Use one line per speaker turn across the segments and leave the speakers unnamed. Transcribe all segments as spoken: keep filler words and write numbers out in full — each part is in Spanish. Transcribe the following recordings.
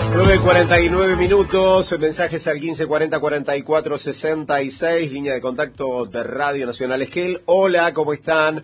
nueve cuarenta y nueve minutos, mensajes al quince cuarenta cuarenta y cuatro sesenta y seis, línea de contacto de Radio Nacional Esquel. Hola, ¿cómo están?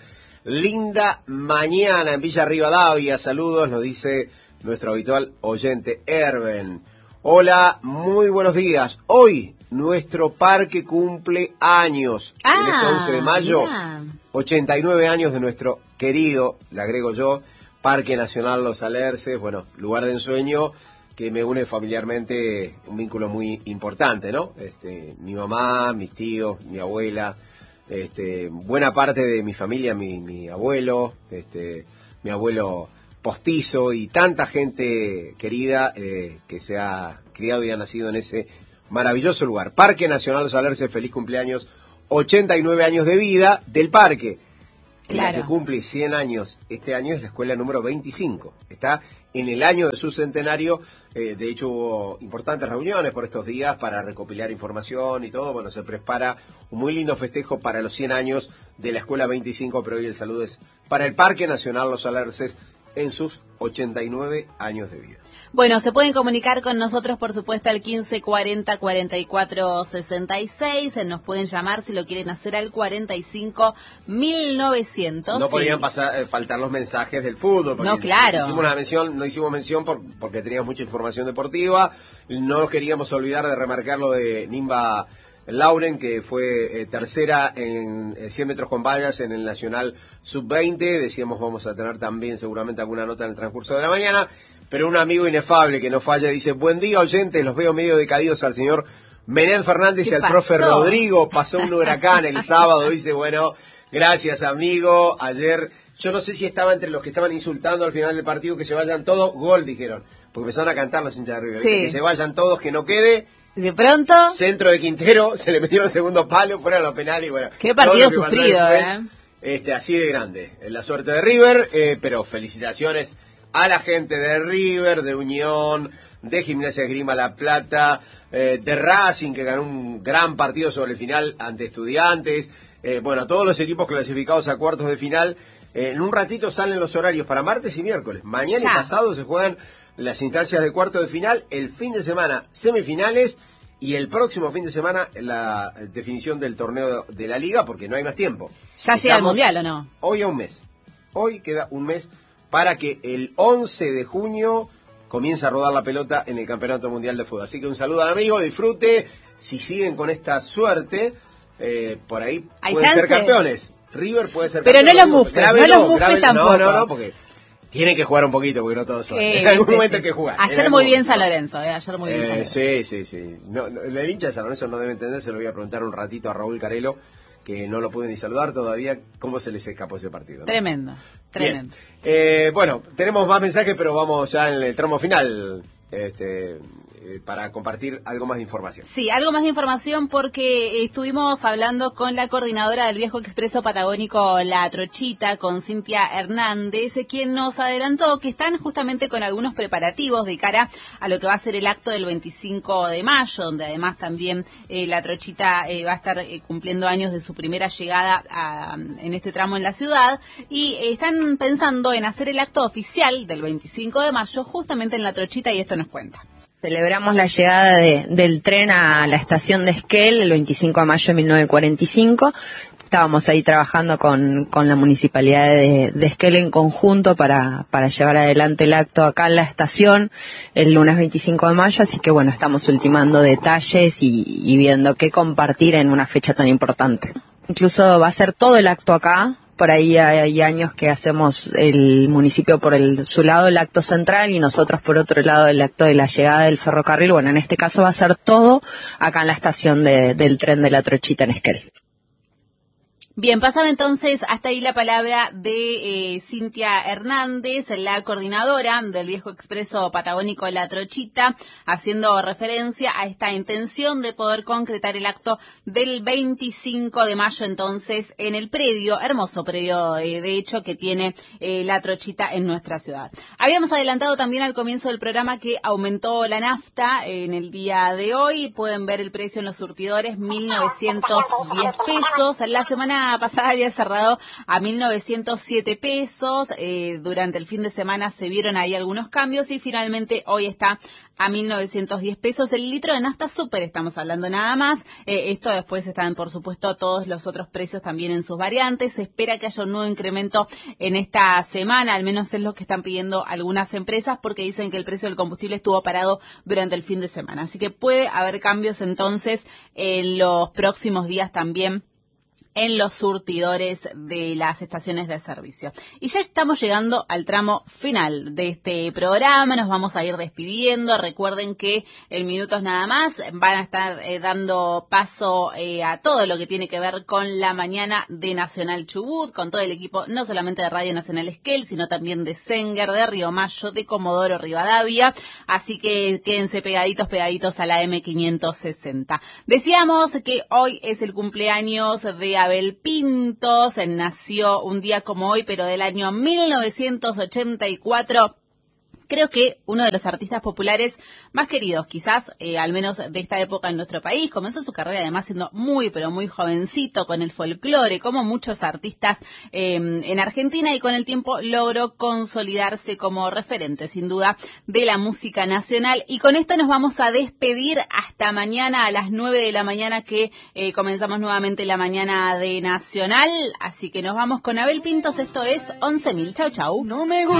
Linda mañana en Villa Rivadavia, saludos, nos dice nuestro habitual oyente Erben. Hola, muy buenos días. Hoy nuestro parque cumple años.
Ah,
en este once de mayo,
mirá.
ochenta y nueve años de nuestro querido, le agrego yo, Parque Nacional Los Alerces, bueno, lugar de ensueño que me une familiarmente, un vínculo muy importante, ¿no? Este, mi mamá, mis tíos, mi abuela, este, buena parte de mi familia, mi, mi abuelo, este, mi abuelo postizo y tanta gente querida eh, que se ha criado y ha nacido en ese maravilloso lugar. Parque Nacional Los Alerces, feliz cumpleaños, ochenta y nueve años de vida del parque.
Claro.
La que cumple cien años este año es la escuela número veinticinco. Está en el año de su centenario. Eh, de hecho, hubo importantes reuniones por estos días para recopilar información y todo. Bueno, se prepara un muy lindo festejo para los cien años de la escuela veinticinco, pero hoy el saludo es para el Parque Nacional Los Alerces en sus ochenta y nueve años de vida.
Bueno, se pueden comunicar con nosotros, por supuesto, al quince cuarenta cuarenta y cuatro sesenta y seis. Nos pueden llamar si lo quieren hacer al cuarenta y cinco mil novecientos.
No
sí.
podían pasar, eh, faltar los mensajes del fútbol.
No, claro.
Hicimos una mención, no hicimos mención por, porque teníamos mucha información deportiva. No nos queríamos olvidar de remarcar lo de Nimba Lauren, que fue eh, tercera en eh, cien metros con vallas en el Nacional sub veinte. Decíamos vamos a tener también seguramente alguna nota en el transcurso de la mañana. Pero un amigo inefable que no falla dice, buen día oyentes, los veo medio decaídos al señor Menem Fernández y al
pasó?
profe Rodrigo. Pasó un huracán el sábado, dice, bueno, gracias amigo. Ayer, yo no sé si estaba entre los que estaban insultando al final del partido, que se vayan todos, gol dijeron, porque empezaron a cantar los hinchas de River,
Sí.
que se vayan todos, que no quede.
De pronto,
Centro de Quintero, se le metieron el segundo palo, fueron los penales y bueno.
qué partido
todo lo que pasó
sufrido,
después,
¿eh?
Este, así de grande, es la suerte de River, eh, pero felicitaciones a la gente de River, de Unión, de Gimnasia Esgrima La Plata, eh, de Racing, que ganó un gran partido sobre el final ante Estudiantes, eh, bueno, a todos los equipos clasificados a cuartos de final. Eh, en un ratito salen los horarios para martes y miércoles. Mañana
Ya.
y pasado se juegan las instancias de cuarto de final, el fin de semana semifinales y el próximo fin de semana la definición del torneo de la liga, porque no hay más tiempo.
¿ya llega el
Estamos
Mundial o no?
Hoy a un mes. Hoy queda un mes para que el once de junio comience a rodar la pelota en el Campeonato Mundial de Fútbol. Así que un saludo al amigo, disfrute. Si siguen con esta suerte, eh, por ahí
¿Hay
pueden
chance?
ser campeones. River puede ser
Pero
campeón.
no los mufes,
Grábelo,
no los mufes
grábelo.
tampoco.
No, no, no, porque tienen que jugar un poquito, porque no todos son.
Eh,
en algún
viste,
momento
sí.
hay que jugar. En
Ayer
algún
muy bien
momento.
San Lorenzo, eh, ayer muy bien San
Eh,
Lorenzo.
sí, sí, sí. No, no, el hincha de San Lorenzo no debe entender, se lo voy a preguntar un ratito a Raúl Carelo, que no lo pude ni saludar todavía, cómo se les escapó ese partido, ¿no?
Tremendo, tremendo.
Bien. Eh, bueno, tenemos más mensajes, pero vamos ya en el tramo final este, eh, para compartir algo más de información.
Sí, algo más de información porque estuvimos hablando con la coordinadora del Viejo Expreso Patagónico La Trochita, con Cintia Hernández, quien nos adelantó que están justamente con algunos preparativos de cara a lo que va a ser el acto del veinticinco de mayo, donde además también eh, La Trochita eh, va a estar eh, cumpliendo años de su primera llegada a, en este tramo en la ciudad, y eh, están pensando en hacer el acto oficial del veinticinco de mayo justamente en La Trochita, y esto nos cuenta.
Celebramos la llegada de, del tren a la estación de Esquel el veinticinco de mayo de mil novecientos cuarenta y cinco. Estábamos ahí trabajando con, con la municipalidad de, de Esquel en conjunto para, para llevar adelante el acto acá en la estación el lunes veinticinco de mayo, así que bueno, estamos ultimando detalles y, y viendo qué compartir en una fecha tan importante. Incluso va a ser todo el acto acá. Por ahí hay años que hacemos el municipio por el, su lado el acto central y nosotros por otro lado el acto de la llegada del ferrocarril. Bueno, en este caso va a ser todo acá en la estación de, del tren de La Trochita en Esquel.
Bien, pasaba entonces hasta ahí la palabra de eh, Cintia Hernández, la coordinadora del Viejo Expreso Patagónico La Trochita, haciendo referencia a esta intención de poder concretar el acto del veinticinco de mayo entonces en el predio, hermoso predio eh, de hecho que tiene eh, La Trochita en nuestra ciudad. Habíamos adelantado también al comienzo del programa que aumentó la nafta en el día de hoy, pueden ver el precio en los surtidores, mil novecientos diez pesos. La semana semana pasada había cerrado a mil novecientos siete pesos, eh, durante el fin de semana se vieron ahí algunos cambios y finalmente hoy está a mil novecientos diez pesos el litro de nafta súper, estamos hablando nada más. Eh, esto después están, por supuesto, todos los otros precios también en sus variantes. Se espera que haya un nuevo incremento en esta semana, al menos es lo que están pidiendo algunas empresas, porque dicen que el precio del combustible estuvo parado durante el fin de semana. Así que puede haber cambios entonces en los próximos días también en los surtidores de las estaciones de servicio. Y ya estamos llegando al tramo final de este programa, nos vamos a ir despidiendo. Recuerden que en minutos nada más van a estar eh, dando paso eh, a todo lo que tiene que ver con la mañana de Nacional Chubut, con todo el equipo, no solamente de Radio Nacional Esquel, sino también de Senguer, de Río Mayo, de Comodoro Rivadavia. Así que quédense pegaditos, pegaditos a la eme quinientos sesenta. Decíamos que hoy es el cumpleaños de Abel Pintos, nació un día como hoy, pero del año mil novecientos ochenta y cuatro. Creo que uno de los artistas populares más queridos, quizás, eh, al menos de esta época en nuestro país. Comenzó su carrera además siendo muy, pero muy jovencito con el folclore, como muchos artistas eh, en Argentina, y con el tiempo logró consolidarse como referente, sin duda, de la música nacional. Y con esto nos vamos a despedir hasta mañana a las nueve de la mañana, que eh, comenzamos nuevamente la mañana de Nacional. Así que nos vamos con Abel Pintos, esto es once mil. Chau, chau. No me